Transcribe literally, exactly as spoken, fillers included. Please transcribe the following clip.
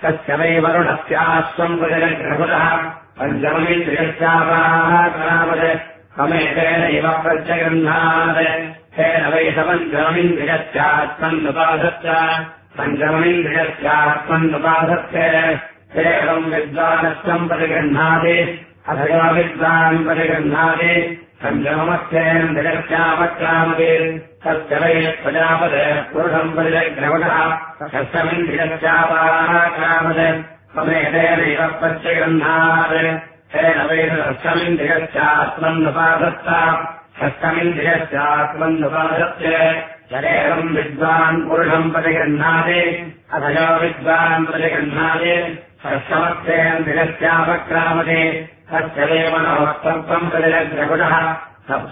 तस्य वै वरुणस्याश्वम् प्रजग्रहुतः पञ्चममिन्द्रियस्यापाकरामत् समेतेनैव प्रत्यगृह्णात् तेन वै समञ्चममिन्द्रियस्यात्मन्नुपाधत्त पञ्चममिन्द्रियस्यात्मन्नुपाधत्ते एवम् विद्वानस्त्वम् प्रतिगृह्णाति अथवा विद्वान् प्रतिगृह्णाति पञ्चममस्येन्द्रियस्यापक्रामति तस्य वै प्रजापत् पुरुषम् प्रतिजग्रहुतः षष्ठमिन्द्रियस्यापाकरामत् समेतेनैव प्रत्यगृह्णात् तेन वै षष्ठमिन्द्रियस्यात्मन्नुपाधत्त षष्ठमिन्द्रियस्यात्मन्नुपाधत्ते यदेवम् विद्वान् पुरुषम् प्रतिगृह्णाति अथयो विद्वान् प्रतिगृह्णाति षष्ठमस्येन्द्रियस्यापक्रामति तस्य वै मनोः सप्तम् प्रतिजग्रहुतः